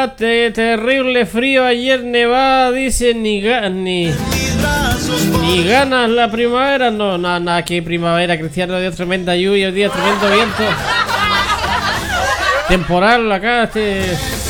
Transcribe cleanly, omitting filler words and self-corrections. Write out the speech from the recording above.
Terrible frío, ayer nevada, dice, ni ganas la primavera. No, nada, que primavera, Cristiano, dio tremenda lluvia, hoy día tremendo viento temporal acá,